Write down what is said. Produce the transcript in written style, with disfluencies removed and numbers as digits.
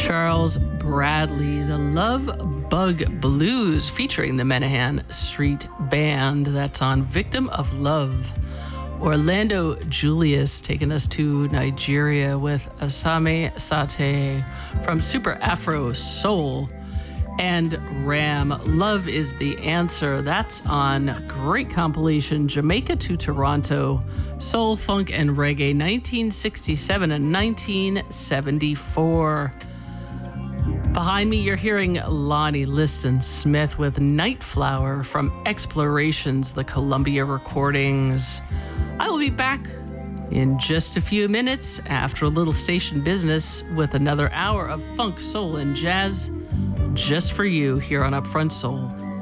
Charles Bradley, the Love Bug Blues, featuring the Menahan Street Band. That's on Victim of Love. Orlando Julius taking us to Nigeria with Asame Sate from Super Afro Soul. And Ram, Love is the Answer. That's on great compilation, Jamaica to Toronto, Soul, Funk, and Reggae, 1967 and 1974. Behind me, you're hearing Lonnie Liston Smith with Nightflower from Explorations, the Columbia recordings. I will be back in just a few minutes after a little station business with another hour of funk, soul, and jazz just for you here on Upfront Soul.